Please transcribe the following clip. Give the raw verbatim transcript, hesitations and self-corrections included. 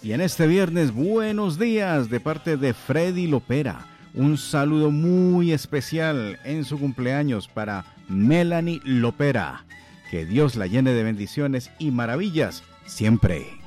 Y en este viernes, buenos días de parte de Freddy Lopera. Un saludo muy especial en su cumpleaños para Melanie Lopera. Que Dios la llene de bendiciones y maravillas siempre.